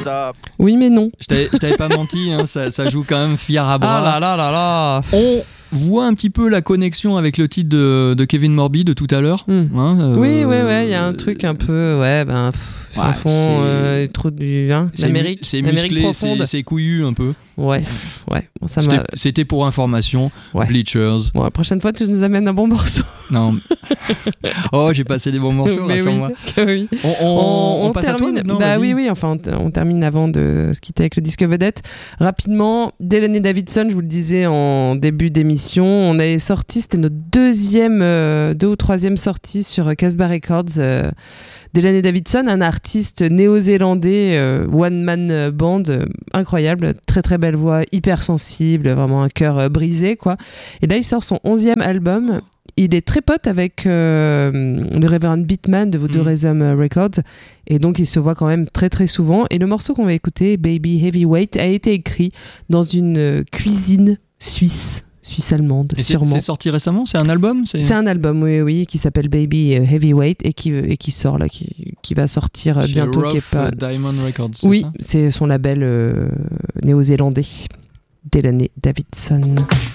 stop. Oui, mais non. Je t'avais pas menti, hein, ça joue quand même fier à bras. Ah là là là là. On voit un petit peu la connexion avec le titre de Kevin Morby de tout à l'heure. Oui, il y a un truc un peu, à fond, trop du, l'Amérique, c'est l'Amérique musclé, profonde. c'est couillu un peu. Ouais. Bon, ça C'était pour information. Ouais. Bleachers. Bon, la prochaine fois, tu nous amènes un bon morceau. Non. Oh, j'ai passé des bons morceaux, rassure-moi. Oui. On passe termine. à toi, non, Oui, enfin, on termine avant de se quitter avec le disque vedette. Rapidement, Delaney Davidson, je vous le disais en début d'émission, on avait sorti, c'était notre deux ou troisième sortie sur Casbah Records. Delaney Davidson, un artiste néo-zélandais, one-man band, incroyable, très très belle voix, hyper sensible, vraiment un cœur brisé, quoi. Et là, il sort son 11e album. Il est très pote avec le Reverend Beatman de Voodoo Rhythm Records, et donc il se voit quand même très très souvent. Et le morceau qu'on va écouter, Baby Heavyweight, a été écrit dans une cuisine suisse-allemande, et sûrement. C'est sorti récemment? C'est un album? C'est un album, oui, qui s'appelle Baby Heavyweight et qui sort là, qui va sortir chez bientôt. Rough qui est pas... Diamond Records, oui, ça c'est son label néo-zélandais. Delaney Davidson.